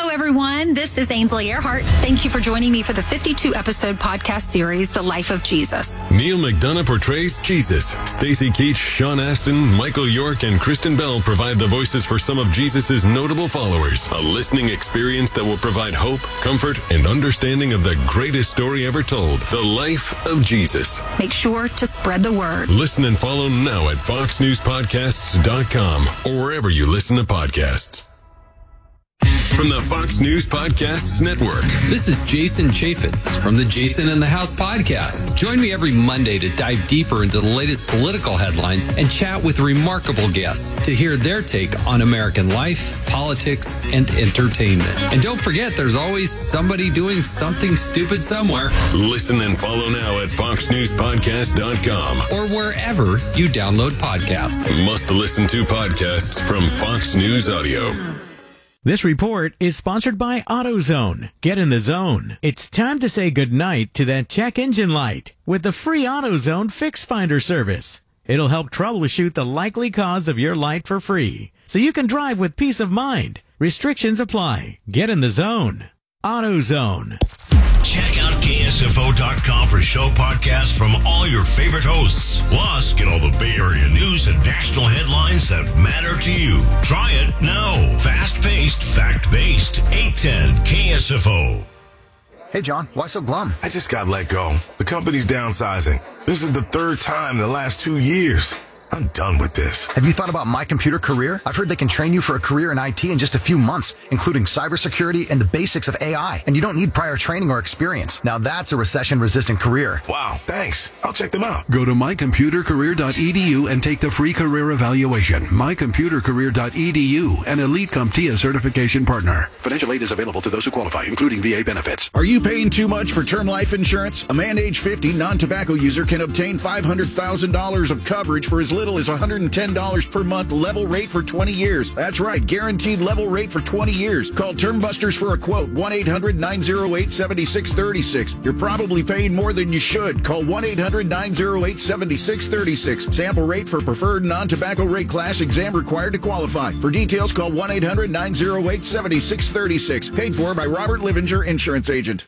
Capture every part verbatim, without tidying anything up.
Hello, everyone. This is Ainsley Earhart. Thank you for joining me for the fifty-two episode podcast series, The Life of Jesus. Neil McDonough portrays Jesus. Stacey Keach, Sean Astin, Michael York, and Kristen Bell provide the voices for some of Jesus' notable followers. A listening experience that will provide hope, comfort, and understanding of the greatest story ever told, The Life of Jesus. Make sure to spread the word. Listen and follow now at fox news podcasts dot com or wherever you listen to podcasts. From the Fox News Podcasts Network. This is Jason Chaffetz from the Jason in the House podcast. Join me every Monday to dive deeper into the latest political headlines and chat with remarkable guests to hear their take on American life, politics, and entertainment. And don't forget, there's always somebody doing something stupid somewhere. Listen and follow now at fox news podcast dot com or wherever you download podcasts. Must listen to podcasts from Fox News Audio. This report is sponsored by AutoZone. Get in the zone. It's time to say goodnight to that check engine light with the free AutoZone Fix Finder service. It'll help troubleshoot the likely cause of your light for free, so you can drive with peace of mind. Restrictions apply. Get in the zone. AutoZone. Check out K S F O dot com for show podcasts from all your favorite hosts. Plus, get all the Bay Area news and national headlines that matter to you. Try it now. Fast-paced, fact-based. eight ten K S F O. Hey, John, why so glum? I just got let go. The company's downsizing. This is the third time in the last two years. I'm done with this. Have you thought about My Computer Career? I've heard they can train you for a career in I T in just a few months, including cybersecurity and the basics of A I. And you don't need prior training or experience. Now that's a recession-resistant career. Wow, thanks. I'll check them out. Go to my computer career dot e d u and take the free career evaluation. my computer career dot e d u, an Elite CompTIA certification partner. Financial aid is available to those who qualify, including V A benefits. Are you paying too much for term life insurance? A man age fifty, non-tobacco user can obtain five hundred thousand dollars of coverage for as little as one hundred ten dollars per month, level rate for twenty years. That's right, guaranteed level rate for twenty years. Call Term Busters for a quote, one eight hundred nine oh eight seven six three six. You're probably paying more than you should. Call one eight hundred nine oh eight seven six three six. Sample rate for preferred non-tobacco rate class, exam required to qualify. For details, call one eight hundred nine oh eight seven six three six. Paid for by Robert Livinger, Insurance Agent.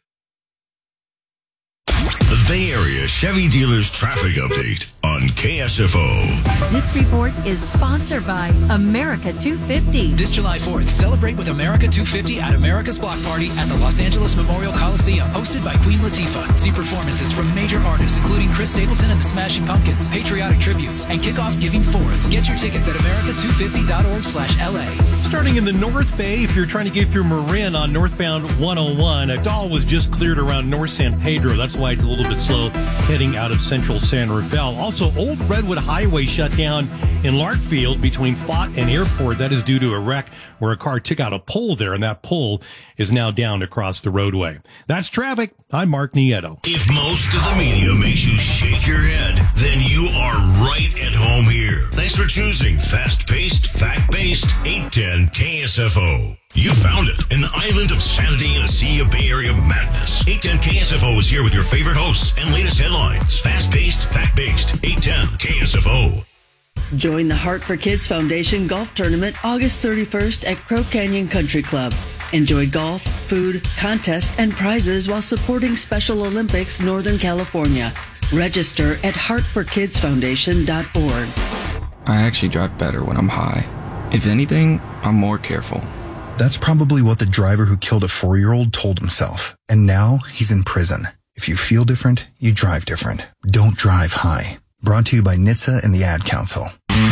The Bay Area Chevy Dealers Traffic Update on K S F O. This report is sponsored by America two fifty. This July fourth, celebrate with America two fifty at America's Block Party at the Los Angeles Memorial Coliseum, hosted by Queen Latifah. See performances from major artists including Chris Stapleton and the Smashing Pumpkins, patriotic tributes, and kick off Giving Forth. Get your tickets at america two fifty dot org slash L A. Starting in the North Bay, if you're trying to get through Marin on northbound one oh one, a doll was just cleared around North San Pedro. That's why it's a little bit slow heading out of central San Rafael. Also, Old Redwood Highway shut down in Larkfield between Fott and Airport. That is due to a wreck where a car took out a pole there, and that pole is now down across the roadway. That's traffic. I'm Mark Nieto. If most of the media makes you shake your head, then you are right at home here. Thanks for choosing fast-paced, fact-based eight ten K S F O. You found it, an island of sanity in a sea of Bay Area madness. eight ten K S F O is here with your favorite hosts and latest headlines. Fast-paced, fact-based, eight ten K S F O. Join the Heart for Kids Foundation Golf Tournament August thirty-first at Crow Canyon Country Club. Enjoy golf, food, contests, and prizes while supporting Special Olympics Northern California. Register at heart for kids foundation dot org. I actually drive better when I'm high. If anything, I'm more careful. That's probably what the driver who killed a four-year-old told himself. And now he's in prison. If you feel different, you drive different. Don't drive high. Brought to you by N H T S A and the Ad Council.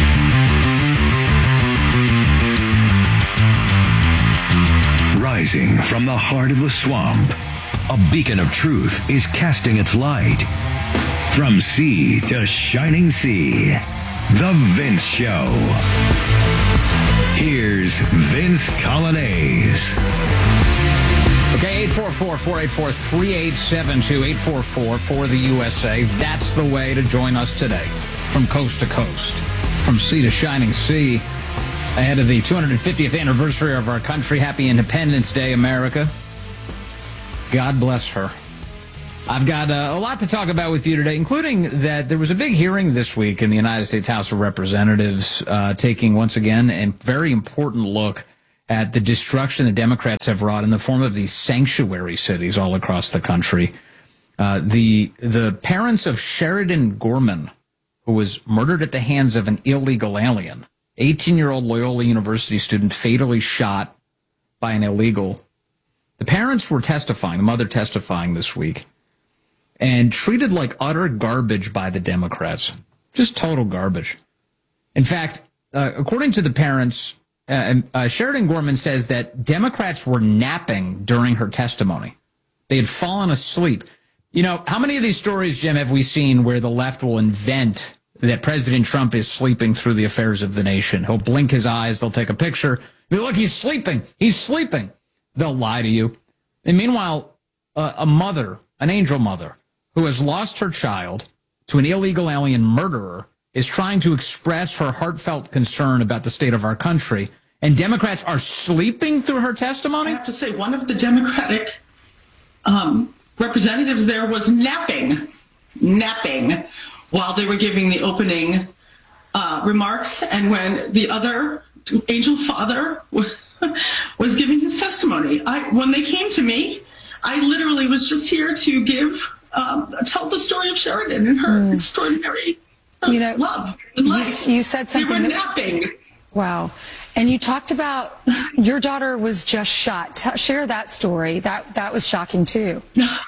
Rising from the heart of the swamp, a beacon of truth is casting its light. From sea to shining sea, The Vince Show. Here's Vince Colonnese. Okay, eight four four, four eight four, three eight seven two, eight four four for the U S A. That's the way to join us today. From coast to coast, from sea to shining sea, ahead of the two hundred fiftieth anniversary of our country. Happy Independence Day, America. God bless her. I've got uh, a lot to talk about with you today, including that there was a big hearing this week in the United States House of Representatives, uh, taking once again a very important look at the destruction the Democrats have wrought in the form of these sanctuary cities all across the country. Uh, the the parents of Sheridan Gorman, who was murdered at the hands of an illegal alien, eighteen-year-old Loyola University student fatally shot by an illegal. The parents were testifying, the mother testifying this week, and treated like utter garbage by the Democrats. Just total garbage. In fact, uh, according to the parents, uh, uh, Sheridan Gorman says that Democrats were napping during her testimony. They had fallen asleep. You know, how many of these stories, Jim, have we seen where the left will invent that President Trump is sleeping through the affairs of the nation? He'll blink his eyes, they'll take a picture. Look, he's sleeping. He's sleeping. They'll lie to you. And meanwhile, uh, a mother, an angel mother, who has lost her child to an illegal alien murderer is trying to express her heartfelt concern about the state of our country. And Democrats are sleeping through her testimony? I have to say, one of the Democratic um, representatives there was napping, napping while they were giving the opening uh, remarks. And when the other angel father was giving his testimony, I, when they came to me, I literally was just here to give, um, tell the story of Sheridan and her mm. extraordinary uh, you know, love and life. You, you said something. They were that, napping. Wow. And you talked about your daughter was just shot. T- share that story. That that was shocking too.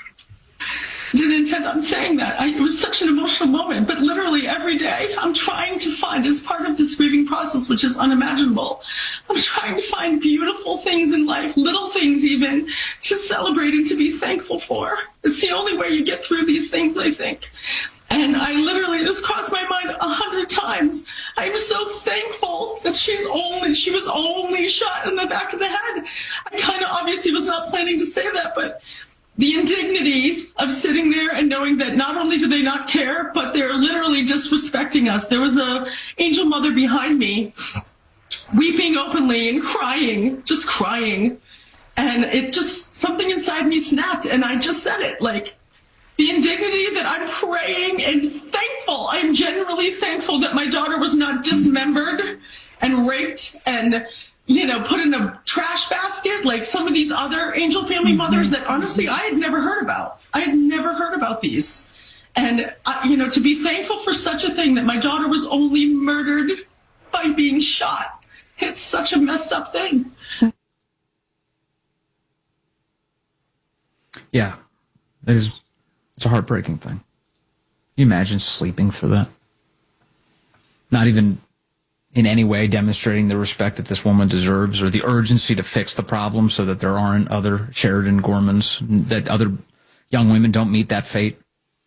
Didn't intend on saying that. I, it was such an emotional moment, but literally every day I'm trying to find, as part of this grieving process, which is unimaginable, I'm trying to find beautiful things in life, little things even, to celebrate and to be thankful for. It's the only way you get through these things, I think. And I literally, it has crossed my mind a hundred times. I'm so thankful that she's only, she was only shot in the back of the head. I kind of obviously was not planning to say that, but the indignities of sitting there and knowing that not only do they not care, but they're literally disrespecting us. There was a angel mother behind me weeping openly and crying, just crying. And it just, something inside me snapped, and I just said it, like, the indignity that I'm praying and thankful. I'm genuinely thankful that my daughter was not dismembered and raped and, you know, put in a trash basket like some of these other angel family mothers that honestly I had never heard about. I had never heard about these. And, uh, you know, to be thankful for such a thing, that my daughter was only murdered by being shot. It's such a messed up thing. Yeah, it is. It's a heartbreaking thing. Can you imagine sleeping through that? Not even in any way demonstrating the respect that this woman deserves or the urgency to fix the problem so that there aren't other Sheridan Gormans, that other young women don't meet that fate.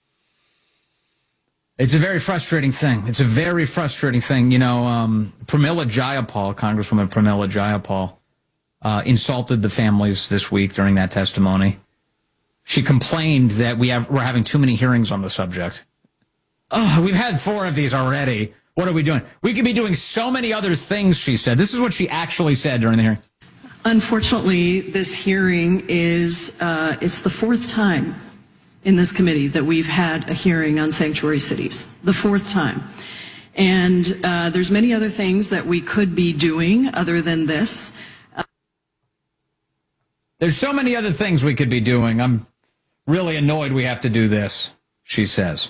It's a very frustrating thing. It's a very frustrating thing. You know, um, Pramila Jayapal, Congresswoman Pramila Jayapal, uh, insulted the families this week during that testimony. She complained that we have, we're having too many hearings on the subject. Oh, we've had four of these already. What are we doing? We could be doing so many other things, she said. This is what she actually said during the hearing. Unfortunately, this hearing is, uh, it's the fourth time in this committee that we've had a hearing on sanctuary cities. The fourth time. And uh, there's many other things that we could be doing other than this. Uh, there's so many other things we could be doing. I'm really annoyed we have to do this, she says.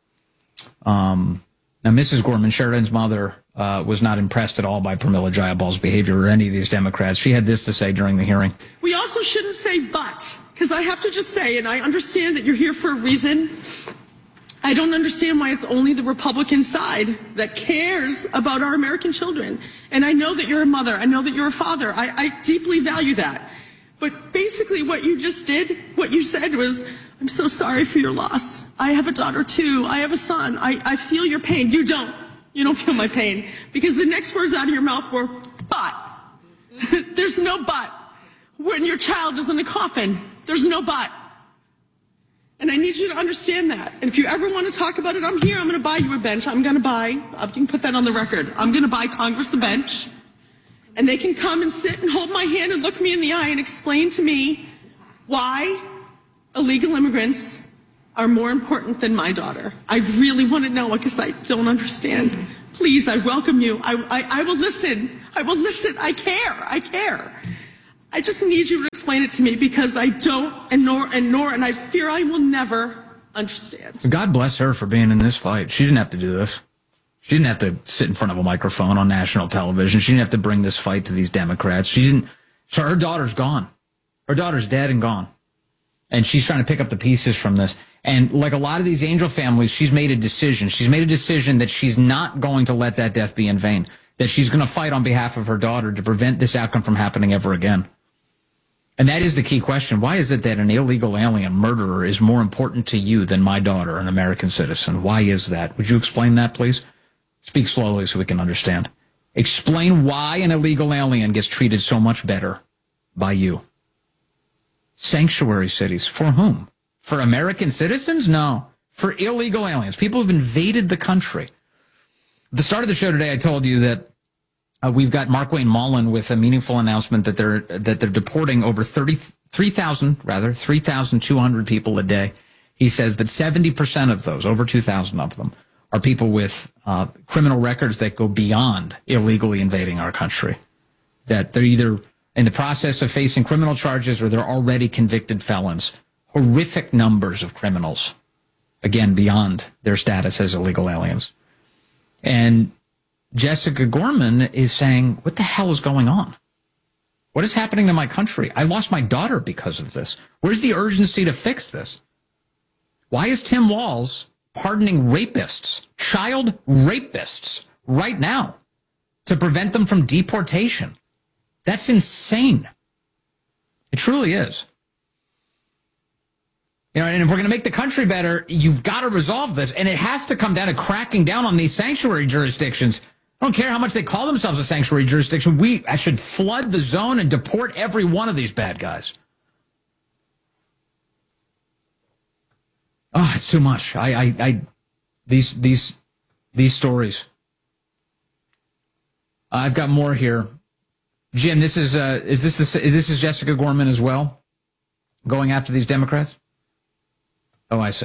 Um, now, Missus Gorman, Sheridan's mother, uh, was not impressed at all by Pramila Jayapal's behavior or any of these Democrats. She had this to say during the hearing. We also shouldn't say but, because I have to just say, and I understand that you're here for a reason. I don't understand why it's only the Republican side that cares about our American children. And I know that you're a mother. I know that you're a father. I, I deeply value that. But basically what you just did, what you said was, I'm so sorry for your loss. I have a daughter too. I have a son. I, I feel your pain. You don't. You don't feel my pain. Because the next words out of your mouth were, but. There's no but. When your child is in a coffin, there's no but. And I need you to understand that. And if you ever want to talk about it, I'm here. I'm going to buy you a bench. I'm going to buy, you can put that on the record. I'm going to buy Congress a bench. And they can come and sit and hold my hand and look me in the eye and explain to me why illegal immigrants are more important than my daughter. I really want to know because I don't understand. Please, I welcome you. I, I, I will listen. I I will listen. I care. I care. I just need you to explain it to me because I don't, and nor, and nor, and I fear I will never understand. God bless her for being in this fight. She didn't have to do this. She didn't have to sit in front of a microphone on national television. She didn't have to bring this fight to these Democrats. She didn't. So her daughter's gone. Her daughter's dead and gone. And she's trying to pick up the pieces from this. And like a lot of these angel families, she's made a decision. She's made a decision that she's not going to let that death be in vain, that she's going to fight on behalf of her daughter to prevent this outcome from happening ever again. And that is the key question. Why is it that an illegal alien murderer is more important to you than my daughter, an American citizen? Why is that? Would you explain that, please? Speak slowly so we can understand. Explain why an illegal alien gets treated so much better by you. Sanctuary cities. For whom? For American citizens? No. For illegal aliens. People have invaded the country. At the start of the show today, I told you that uh, we've got Markwayne Mullin with a meaningful announcement that they're that they're deporting over thirty-three thousand, rather, three thousand two hundred people a day. He says that seventy percent of those, over two thousand of them, are people with uh, criminal records that go beyond illegally invading our country. That they're either in the process of facing criminal charges or they're already convicted felons. Horrific numbers of criminals, again, beyond their status as illegal aliens. And Jessica Gorman is saying, what the hell is going on? What is happening to my country? I lost my daughter because of this. Where's the urgency to fix this? Why is Tim Walz pardoning rapists, child rapists, right now to prevent them from deportation? That's insane. It truly is. You know, and if we're going to make the country better, you've got to resolve this. And it has to come down to cracking down on these sanctuary jurisdictions. I don't care how much they call themselves a sanctuary jurisdiction. We I should flood the zone and deport every one of these bad guys. Oh, it's too much. I, I, I these, these, these stories. I've got more here. Jim, this is, uh, is this the, this is Jessica Gorman as well? Going after these Democrats? Oh, I see.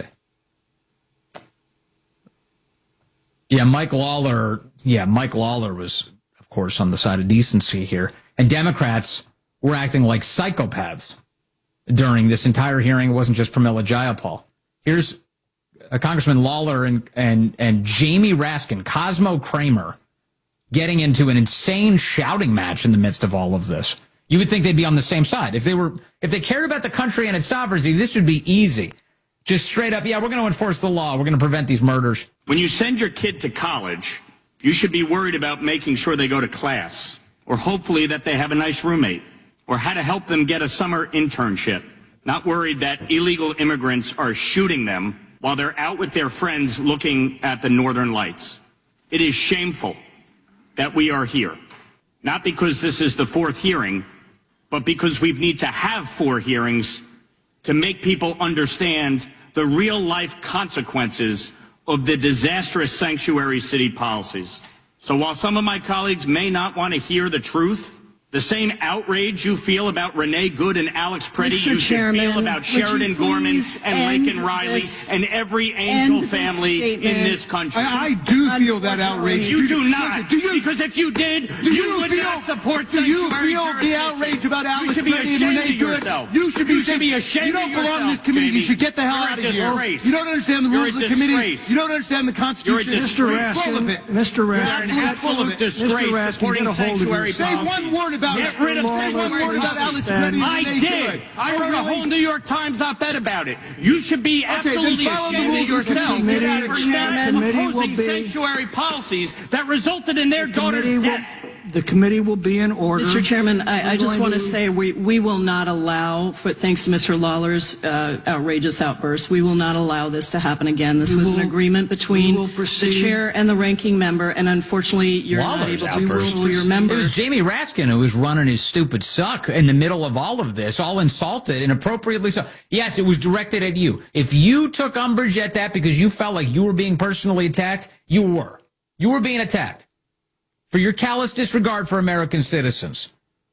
Yeah, Mike Lawler. Yeah, Mike Lawler was, of course, on the side of decency here. And Democrats were acting like psychopaths during this entire hearing. It wasn't just Pramila Jayapal. Here's uh, Congressman Lawler and, and, and Jamie Raskin, Cosmo Kramer, getting into an insane shouting match in the midst of all of this. You would think they'd be on the same side. If they were, if they cared about the country and its sovereignty, this would be easy. Just straight up, yeah, we're going to enforce the law. We're going to prevent these murders. When you send your kid to college, you should be worried about making sure they go to class, or hopefully that they have a nice roommate, or how to help them get a summer internship. Not worried that illegal immigrants are shooting them while they're out with their friends looking at the Northern Lights. It is shameful that we are here, not because this is the fourth hearing, but because we need to have four hearings to make people understand the real-life consequences of the disastrous sanctuary city policies. So while some of my colleagues may not want to hear the truth, the same outrage you feel about Renee Good and Alex Preddy, Mister you should Chairman, feel about Sheridan Gorman and Laken Riley this, and every angel family in this country. I, I do feel that outrage. You do, do not. Do you, because if you did, do you, you would feel, not support Do you feel the jurisdiction. outrage about Alex Preddy and Renee Good? Yourself. You should be, you should be ashamed You don't of belong in this yourself, committee. Jamie. You should get the hell You're out of a here. disgrace. You don't understand the You're rules a of the committee. disgrace. You don't understand the Constitution. You're a Mister disgrace. Raskin, full of it. Mister Raskin, You're an full of it. absolute disgrace supporting sanctuary Say one word about Get rid of Say one word about Alex Preddy. I did. I wrote a whole New York Times op-ed about it. You should be absolutely ashamed of yourself for not opposing sanctuary policies that resulted in their daughter's death. The committee will be in order. Mister Chairman, I, I just want to say we, we will not allow, for, thanks to Mister Lawler's uh, outrageous outburst, we will not allow this to happen again. This We was will- an agreement between we will the proceed. chair and the ranking member, and unfortunately, you're Lawler's not able to outburst. pull your member. It was Jamie Raskin who was running his stupid suck in the middle of all of this, all insulted and appropriately so. Yes, it was directed at you. If you took umbrage at that because you felt like you were being personally attacked, you were. You were being attacked for your callous disregard for American citizens.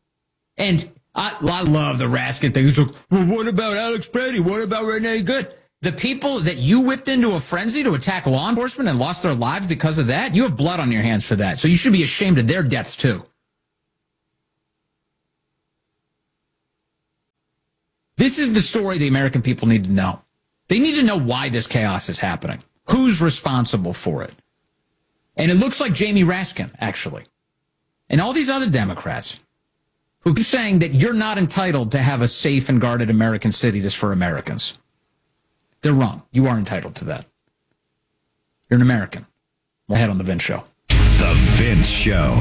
And I, I love the Raskin thing. He's like, well, what about Alex Preddy? What about Renee Good? The people that you whipped into a frenzy to attack law enforcement and lost their lives because of that, you have blood on your hands for that. So you should be ashamed of their deaths, too. This is the story the American people need to know. They need to know why this chaos is happening. Who's responsible for it? And it looks like Jamie Raskin, actually. And all these other Democrats who keep saying that you're not entitled to have a safe and guarded American city that's for Americans. They're wrong. You are entitled to that. You're an American. We'll head on The Vince Show. The Vince Show.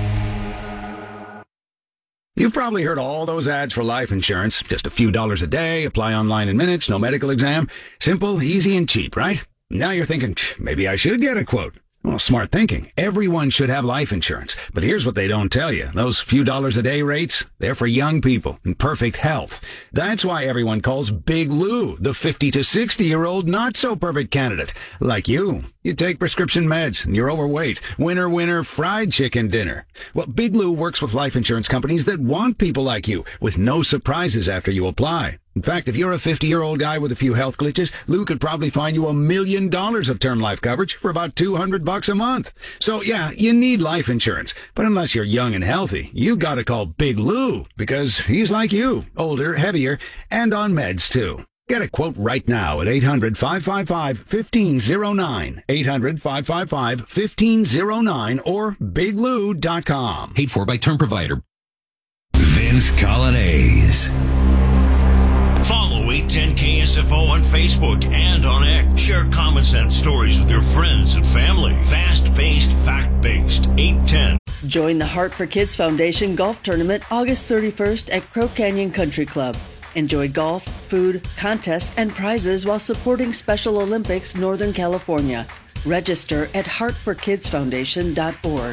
You've probably heard all those ads for life insurance. Just a few dollars a day, apply online in minutes, no medical exam. Simple, easy, and cheap, right? Now you're thinking, maybe I should get a quote. Well, smart thinking. Everyone should have life insurance. But here's what they don't tell you. Those few dollars a day rates, they're for young people in perfect health. That's why everyone calls Big Lou the fifty to sixty-year-old not-so-perfect candidate. Like you. You take prescription meds and you're overweight. Winner, winner, fried chicken dinner. Well, Big Lou works with life insurance companies that want people like you, with no surprises after you apply. In fact, if you're a fifty-year-old guy with a few health glitches, Lou could probably find you a million dollars of term life coverage for about two hundred bucks a month. So yeah, you need life insurance. But unless you're young and healthy, you gotta call Big Lou, because he's like you, older, heavier, and on meds too. Get a quote right now at eight hundred, five five five, one five zero nine, eight hundred, five five five, one five zero nine, or big lou dot com. Paid for by term provider. Vince Colonnese. Follow eight ten K S F O on Facebook and on X. Share common sense stories with your friends and family. Fast-paced, fact-based. eight ten. Join the Heart for Kids Foundation Golf Tournament August thirty-first at Crow Canyon Country Club. Enjoy golf, food, contests, and prizes while supporting Special Olympics Northern California. Register at heart for kids foundation dot org.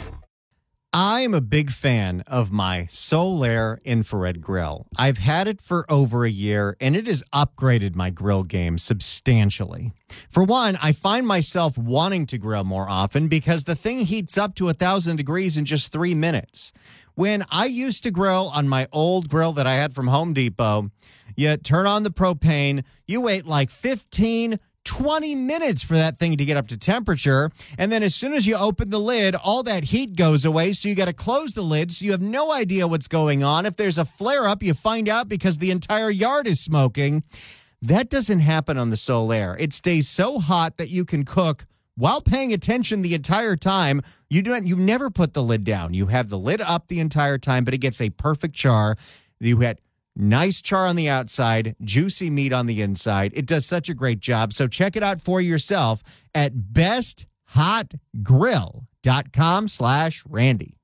I am a big fan of my Solaire infrared grill. I've had it for over a year, and it has upgraded my grill game substantially. For one, I find myself wanting to grill more often because the thing heats up to one thousand degrees in just three minutes. When I used to grill on my old grill that I had from Home Depot, you turn on the propane, you wait like fifteen, twenty minutes for that thing to get up to temperature. And then as soon as you open the lid, all that heat goes away. So you got to close the lid. So you have no idea what's going on. If there's a flare up, you find out because the entire yard is smoking. That doesn't happen on the Solaire. It stays so hot that you can cook while paying attention the entire time. You don't, you never put the lid down. You have the lid up the entire time, but it gets a perfect char. You had nice char on the outside, juicy meat on the inside. It does such a great job. So check it out for yourself at best hot grill dot com slash Randy.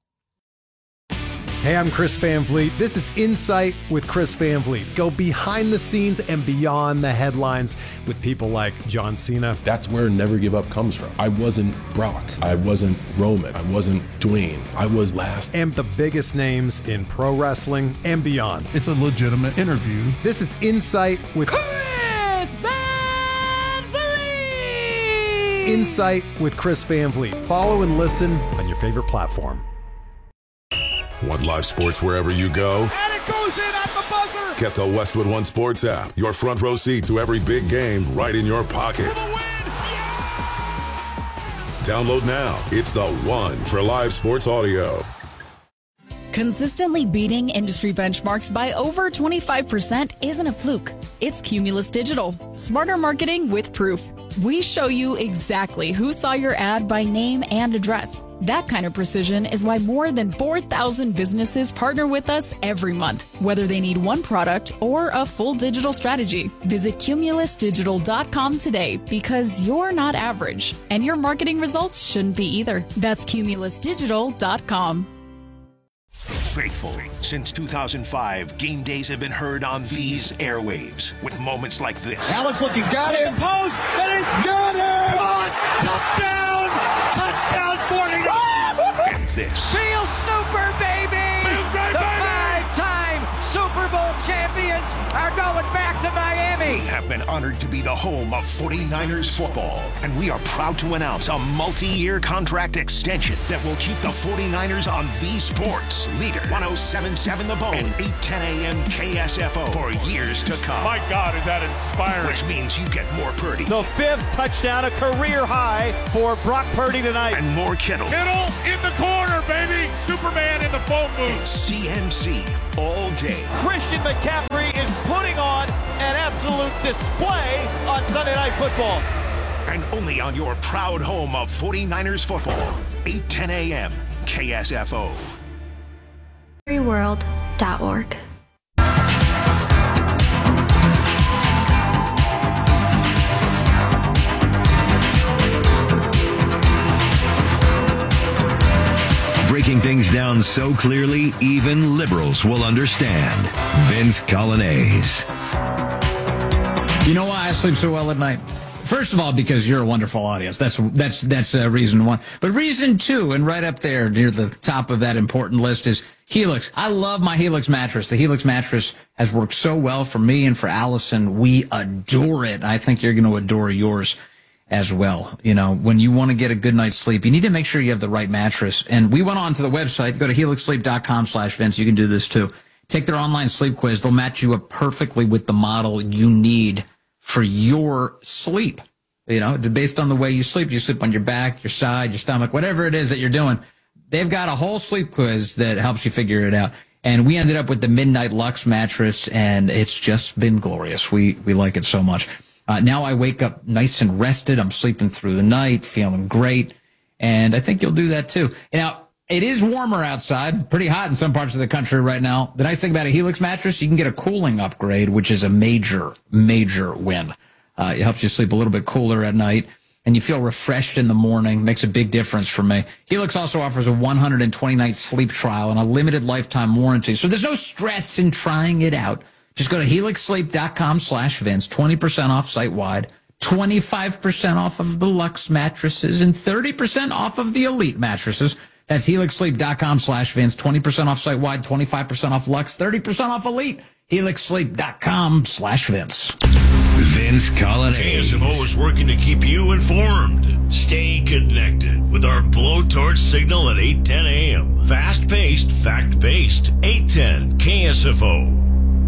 Hey, I'm Chris Van Vliet. This is Insight with Chris Van Vliet. Go behind the scenes and beyond the headlines with people like John Cena. That's where Never Give Up comes from. I wasn't Brock. I wasn't Roman. I wasn't Dwayne. I was last. And the biggest names in pro wrestling and beyond. It's a legitimate interview. This is Insight with Chris Van Vliet. Insight with Chris Van Vliet. Follow and listen on your favorite platform. Want live sports wherever you go? And it goes in at the buzzer! Get the Westwood One Sports app. Your front row seat to every big game right in your pocket. Download now. It's the one for live sports audio. Consistently beating industry benchmarks by over twenty-five percent isn't a fluke. It's Cumulus Digital. Smarter marketing with proof. We show you exactly who saw your ad by name and address. That kind of precision is why more than four thousand businesses partner with us every month, whether they need one product or a full digital strategy. Visit cumulus digital dot com today because you're not average, and your marketing results shouldn't be either. That's cumulus digital dot com. Faithful. Since two thousand five, game days have been heard on these airwaves with moments like this. Alex looking, got him, post, and it's got him! Come on, touchdown! Touchdown forty-nine! And this. Feel super, baby! Feels great, the baby! Five-time Super Bowl champions are going back to Miami! We have been honored to be the home of forty-niners football, and we are proud to announce a multi-year contract extension that will keep the forty-niners on V Sports, leader one oh seven point seven The Bone, and eight ten a.m. K S F O for years to come. My God, is that inspiring? Which means you get more Purdy. The fifth touchdown, a career high for Brock Purdy tonight. And more Kittle. Kittle in the corner, baby! Superman in the phone booth. It's C M C all day. Christian McCaffrey is putting display on Sunday Night Football. And only on your proud home of forty-niners football, eight ten a.m. K S F O. free world dot org. Breaking things down so clearly, even liberals will understand. Vince Coglianese. You know why I sleep so well at night? First of all, because you're a wonderful audience. That's that's that's uh, reason one. But reason two, and right up there near the top of that important list, is Helix. I love my Helix mattress. The Helix mattress has worked so well for me and for Allison. We adore it. I think you're going to adore yours as well. You know, when you want to get a good night's sleep, you need to make sure you have the right mattress. And we went on to the website. Go to helix sleep dot com slash Vince. You can do this too. Take their online sleep quiz. They'll match you up perfectly with the model you need for your sleep. You know, based on the way you sleep. You sleep on your back, your side, your stomach, whatever it is that you're doing. They've got a whole sleep quiz that helps you figure it out. And we ended up with the Midnight Lux mattress, and it's just been glorious. We we like it so much. Uh, now I wake up nice and rested. I'm sleeping through the night, feeling great. And I think you'll do that too. Now, it is warmer outside, pretty hot in some parts of the country right now. The nice thing about a Helix mattress, you can get a cooling upgrade, which is a major, major win. Uh, it helps you sleep a little bit cooler at night, and you feel refreshed in the morning. Makes a big difference for me. Helix also offers a one hundred twenty night sleep trial and a limited lifetime warranty. So there's no stress in trying it out. Just go to helix sleep dot com slash Vince, twenty percent off site-wide, twenty-five percent off of the Lux mattresses, and thirty percent off of the Elite mattresses. That's helix sleep dot com slash Vince, twenty percent off site-wide, twenty-five percent off Lux, thirty percent off Elite, helix sleep dot com slash Vince. Vince Coglianese. K S F O is working to keep you informed. Stay connected with our blowtorch signal at eight ten a.m. Fast-paced, fact-based, eight ten K S F O.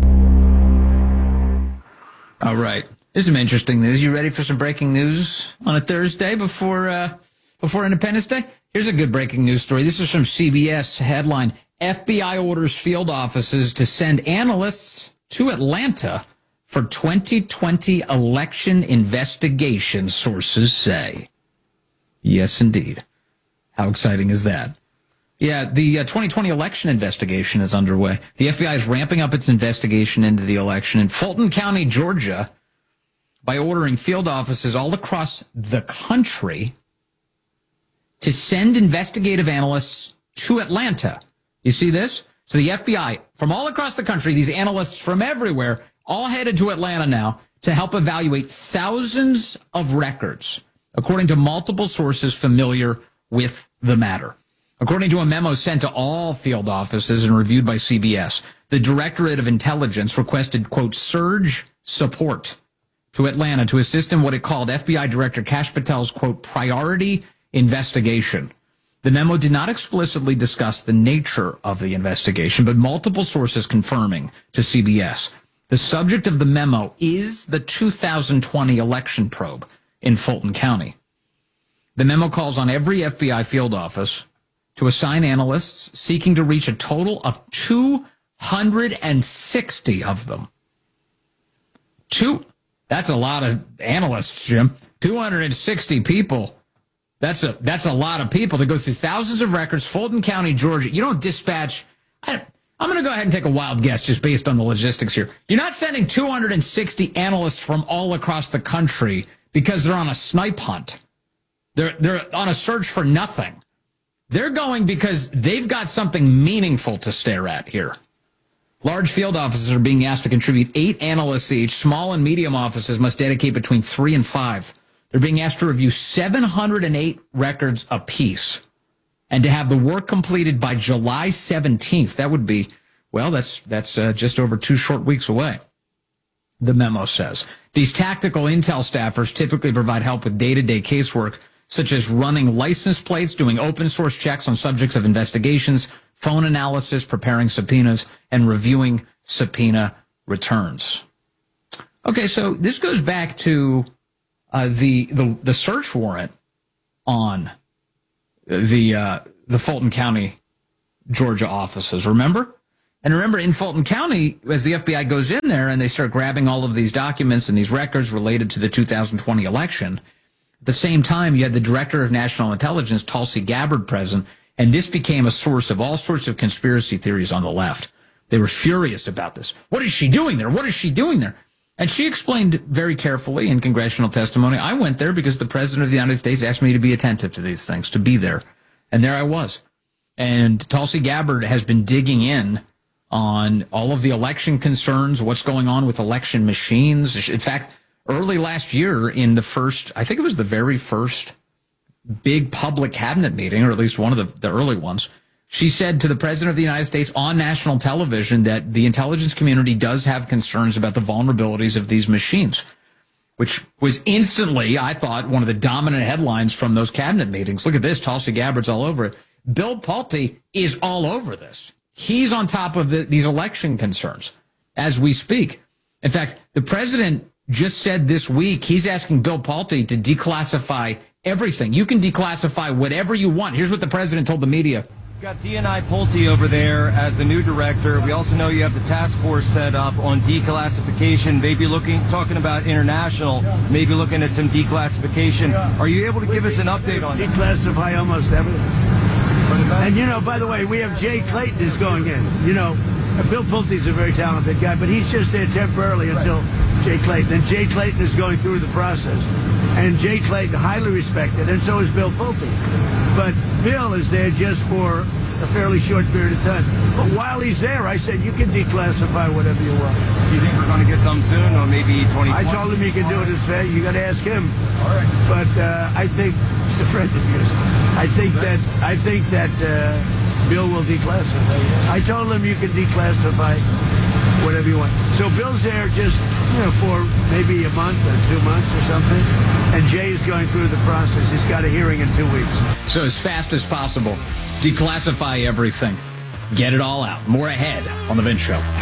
All right. Here's some interesting news. You ready for some breaking news on a Thursday before uh, before Independence Day? Here's a good breaking news story. This is from C B S. Headline: F B I orders field offices to send analysts to Atlanta for twenty twenty election investigation, sources say. Yes, indeed. How exciting is that? Yeah, the uh, twenty twenty election investigation is underway. The F B I is ramping up its investigation into the election in Fulton County, Georgia, by ordering field offices all across the country to send investigative analysts to Atlanta. You see this? So the F B I, from all across the country, these analysts from everywhere, all headed to Atlanta now to help evaluate thousands of records, according to multiple sources familiar with the matter. According to a memo sent to all field offices and reviewed by C B S, the Directorate of Intelligence requested, quote, surge support to Atlanta to assist in what it called F B I Director Kash Patel's, quote, priority investigation. The memo did not explicitly discuss the nature of the investigation, but multiple sources confirming to C B S. The subject of the memo is the two thousand twenty election probe in Fulton County. The memo calls on every F B I field office to assign analysts seeking to reach a total of two hundred sixty of them. Two, that's a lot of analysts, Jim. two hundred sixty people. That's a that's a lot of people to go through thousands of records. Fulton County, Georgia. You don't dispatch. I, I'm going to go ahead and take a wild guess just based on the logistics here. You're not sending two hundred sixty analysts from all across the country because they're on a snipe hunt. They're they're on a search for nothing. They're going because they've got something meaningful to stare at here. Large field offices are being asked to contribute eight analysts each. Small and medium offices must dedicate between three and five. They're being asked to review seven hundred eight records apiece and to have the work completed by July seventeenth. That would be, well, that's that's uh, just over two short weeks away, the memo says. These tactical intel staffers typically provide help with day-to-day casework, such as running license plates, doing open source checks on subjects of investigations, phone analysis, preparing subpoenas, and reviewing subpoena returns. Okay, so this goes back to uh, the, the the search warrant on the uh, the Fulton County, Georgia offices. Remember, And remember, in Fulton County, as the F B I goes in there and they start grabbing all of these documents and these records related to the two thousand twenty election, at the same time, you had the Director of National Intelligence, Tulsi Gabbard, present, and this became a source of all sorts of conspiracy theories on the left. They were furious about this. What is she doing there? What is she doing there? And she explained very carefully in congressional testimony, I went there because the President of the United States asked me to be attentive to these things, to be there. And there I was. And Tulsi Gabbard has been digging in on all of the election concerns, what's going on with election machines. In fact, early last year in the first, I think it was the very first big public cabinet meeting, or at least one of the, the early ones, she said to the President of the United States on national television that the intelligence community does have concerns about the vulnerabilities of these machines, which was instantly, I thought, one of the dominant headlines from those cabinet meetings. Look at this. Tulsi Gabbard's all over it. Bill Pulte is all over this. He's on top of the, these election concerns as we speak. In fact, the president just said this week he's asking Bill Pulte to declassify everything. You can declassify whatever you want. Here's what the president told the media. Got D N I Pulte over there as the new director. We also know you have the task force set up on declassification, maybe looking, talking about international, maybe looking at some declassification. Are you able to give us an update on that? Declassify almost everything. And, you know, by the way, we have Jay Clayton is going in. You know, Bill Pulte's a very talented guy, but he's just there temporarily until Jay Clayton. And Jay Clayton is going through the process. And Jay Clayton, highly respected, and so is Bill Pulte. But Bill is there just for a fairly short period of time. But while he's there, I said, you can declassify whatever you want. Do you think we're going to get some soon, or maybe twenty twenty? I told him he can do it as fast. You got to ask him. All right. But uh, I think, he's a friend of yours. I think that, I think that uh, Bill will declassify. I told him you can declassify whatever you want. So Bill's there just, you know, for maybe a month or two months or something. And Jay is going through the process. He's got a hearing in two weeks. So as fast as possible, declassify everything. Get it all out. More ahead on The Vince Show.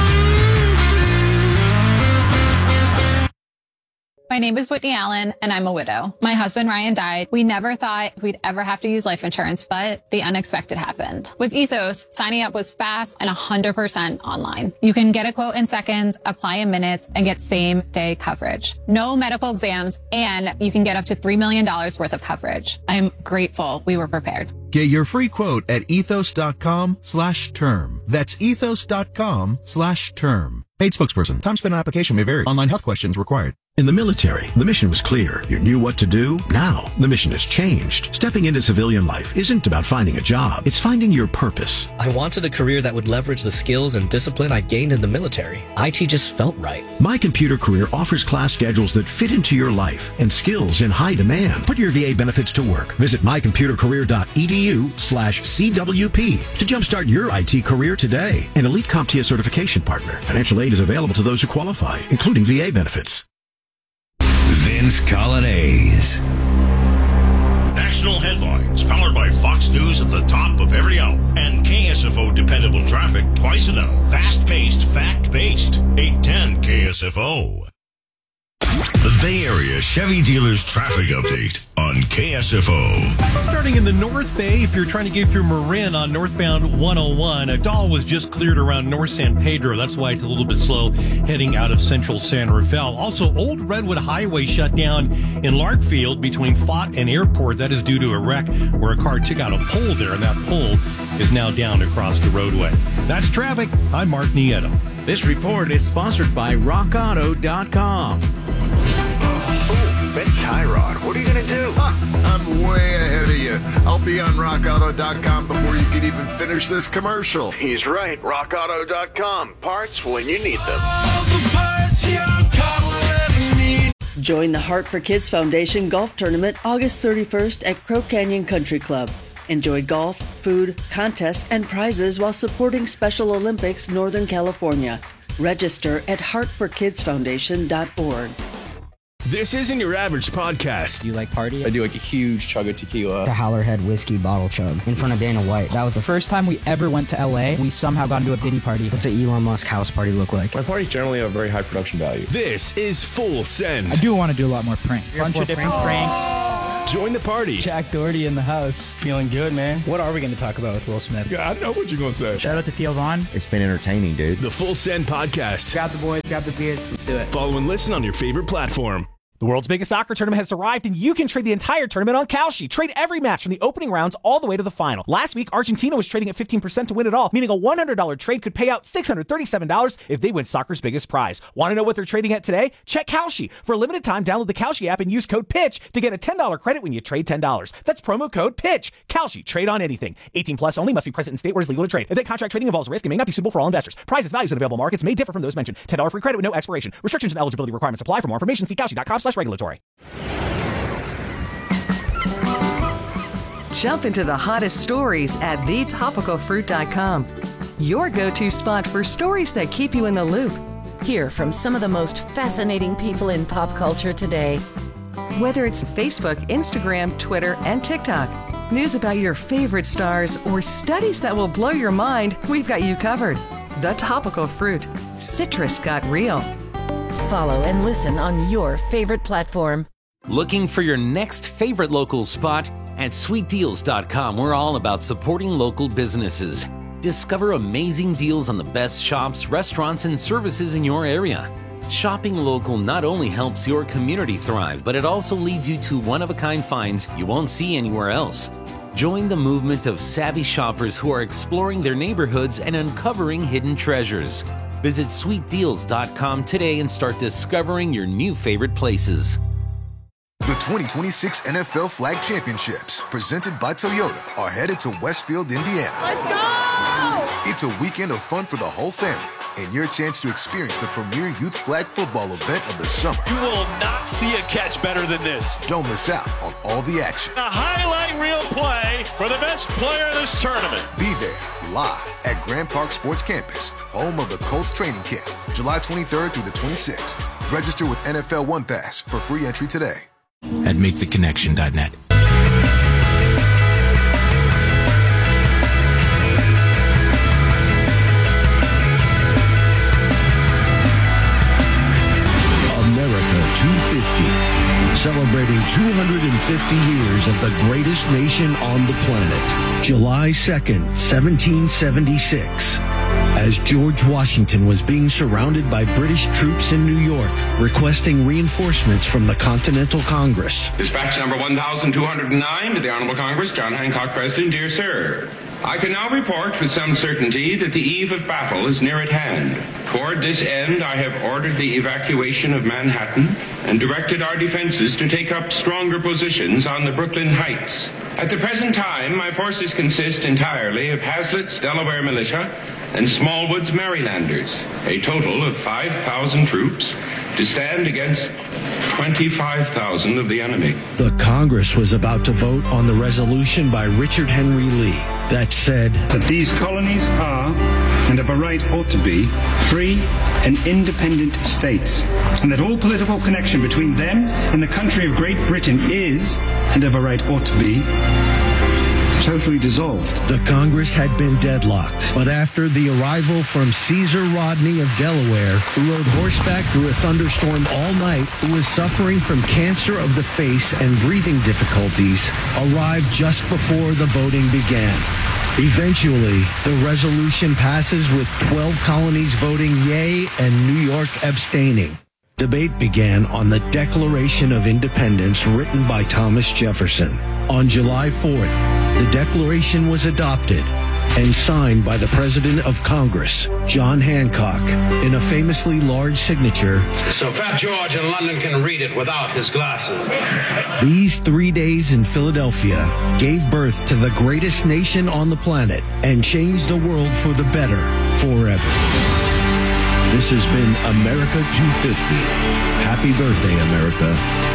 My name is Whitney Allen, and I'm a widow. My husband, Ryan, died. We never thought we'd ever have to use life insurance, but the unexpected happened. With Ethos, signing up was fast and one hundred percent online. You can get a quote in seconds, apply in minutes, and get same-day coverage. No medical exams, and you can get up to three million dollars worth of coverage. I'm grateful we were prepared. Get your free quote at ethos.com slash term. That's ethos.com slash term. Paid spokesperson. Time spent on application may vary. Online health questions required. In the military, the mission was clear. You knew what to do. Now, the mission has changed. Stepping into civilian life isn't about finding a job. It's finding your purpose. I wanted a career that would leverage the skills and discipline I gained in the military. I T just felt right. My Computer Career offers class schedules that fit into your life and skills in high demand. Put your V A benefits to work. Visit mycomputercareer.edu slash CWP to jumpstart your I T career today. An Elite CompTIA certification partner. Financial aid is available to those who qualify, including V A benefits. Vince Coglianese. National headlines powered by Fox News at the top of every hour and K S F O dependable traffic twice an hour. Fast-paced, fact-based. eight ten K S F O. The Bay Area Chevy Dealers Traffic Update on K S F O. Starting in the North Bay, if you're trying to get through Marin on northbound one oh one, a doll was just cleared around North San Pedro. That's why it's a little bit slow heading out of central San Rafael. Also, Old Redwood Highway shut down in Larkfield between Fott and Airport. That is due to a wreck where a car took out a pole there, and that pole is now down across the roadway. That's traffic. I'm Mark Nieto. This report is sponsored by rock auto dot com. Bet Tyrod, what are you going to do? Huh, I'm way ahead of you. I'll be on rock auto dot com before you can even finish this commercial. He's right. rock auto dot com. Parts when you need them. Join the Heart for Kids Foundation Golf Tournament August thirty-first at Crow Canyon Country Club. Enjoy golf, food, contests, and prizes while supporting Special Olympics Northern California. Register at heart for kids foundation dot org. This isn't your average podcast. Do you like party? I do like a huge chug of tequila. The Howlerhead whiskey bottle chug in front of Dana White. That was the first time we ever went to L A. We somehow got into a Diddy party. What's an Elon Musk house party look like? My parties generally have very high production value. This is Full Send. I do want to do a lot more pranks. A bunch of different pranks. Join the party. Jack Doherty in the house. Feeling good, man. What are we going to talk about with Will Smith? Yeah, I know what you're going to say. Shout out to Theo Vaughn. It's been entertaining, dude. The Full Send Podcast. Grab the boys, grab the beers. Let's do it. Follow and listen on your favorite platform. The world's biggest soccer tournament has arrived, and you can trade the entire tournament on Kalshi. Trade every match from the opening rounds all the way to the final. Last week, Argentina was trading at fifteen percent to win it all, meaning a one hundred dollars trade could pay out six hundred thirty-seven dollars if they win soccer's biggest prize. Want to know what they're trading at today? Check Kalshi. For a limited time, download the Kalshi app and use code PITCH to get a ten dollars credit when you trade ten dollars. That's promo code PITCH. Kalshi. Trade on anything. eighteen plus only. Must be present in state where it's legal to trade. Event contract trading involves risk and may not be suitable for all investors. Prices, values, and available markets may differ from those mentioned. ten dollars free credit with no expiration. Restrictions and eligibility requirements apply. For more information, see kalshi.com slash regulatory. Jump into the hottest stories at the topical fruit dot com. Your go-to spot for stories that keep you in the loop. Hear from some of the most fascinating people in pop culture today. Whether it's Facebook, Instagram, Twitter, and TikTok, news about your favorite stars, or studies that will blow your mind, we've got you covered. The Topical Fruit. Citrus got real. Follow and listen on your favorite platform. Looking for your next favorite local spot? At sweet deals dot com, we're all about supporting local businesses. Discover amazing deals on the best shops, restaurants, and services in your area. Shopping local not only helps your community thrive, but it also leads you to one-of-a-kind finds you won't see anywhere else. Join the movement of savvy shoppers who are exploring their neighborhoods and uncovering hidden treasures. Visit sweet deals dot com today and start discovering your new favorite places. The twenty twenty-six N F L Flag Championships, presented by Toyota, are headed to Westfield, Indiana. Let's go! It's a weekend of fun for the whole family and your chance to experience the premier youth flag football event of the summer. You will not see a catch better than this. Don't miss out on all the action. A highlight reel play for the best player in this tournament. Be there live at Grand Park Sports Campus, home of the Colts training camp, July twenty-third through the twenty-sixth. Register with N F L One Pass for free entry today. At make the connection dot net. America two fifty, celebrating two hundred fifty years of the greatest nation on the planet. July second, seventeen seventy-six. As George Washington was being surrounded by British troops in New York, requesting reinforcements from the Continental Congress. Dispatch number one thousand two hundred nine to the Honorable Congress, John Hancock, President. Dear Sir, I can now report with some certainty that the eve of battle is near at hand. Toward this end, I have ordered the evacuation of Manhattan and directed our defenses to take up stronger positions on the Brooklyn Heights. At the present time, my forces consist entirely of Hazlitt's Delaware Militia and Smallwood's Marylanders, a total of five thousand troops to stand against twenty-five thousand of the enemy. The Congress was about to vote on the resolution by Richard Henry Lee that said that these colonies are, and of a right ought to be, free and independent states, and that all political connection between them and the country of Great Britain is, and of a right ought to be, totally dissolved. The Congress had been deadlocked, but after the arrival from Caesar Rodney of Delaware, who rode horseback through a thunderstorm all night, who was suffering from cancer of the face and breathing difficulties, arrived just before the voting began. Eventually, the resolution passes with twelve colonies voting yea and New York abstaining. Debate began on the Declaration of Independence written by Thomas Jefferson. On July fourth, the Declaration was adopted and signed by the President of Congress, John Hancock, in a famously large signature. So Fat George in London can read it without his glasses. These three days in Philadelphia gave birth to the greatest nation on the planet and changed the world for the better forever. This has been America two fifty. Happy birthday, America.